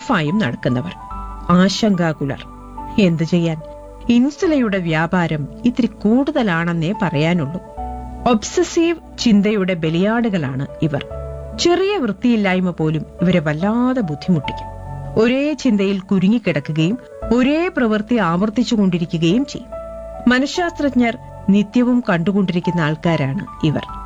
ഓഫായും നടക്കുന്നവർ, ആശങ്കാകുലർ. എന്തു ചെയ്യാൻ, ഇൻസുലയുടെ വ്യാപാരം ഇത്തിരി കൂടുതലാണെന്നേ പറയാനുള്ളൂ. ഒബ്സസീവ് ചിന്തയുടെ ബലിയാടുകളാണ് ഇവർ. ചെറിയ വൃത്തിയില്ലായ്മ പോലും ഇവരെ വല്ലാതെ ബുദ്ധിമുട്ടിക്കും. ഒരേ ചിന്തയിൽ കുരുങ്ങിക്കിടക്കുകയും ഒരേ പ്രവൃത്തി ആവർത്തിച്ചുകൊണ്ടിരിക്കുകയും ചെയ്യും. മനഃശാസ്ത്രജ്ഞർ നിത്യവും കണ്ടുകൊണ്ടിരിക്കുന്ന ആൾക്കാരാണ് ഇവർ.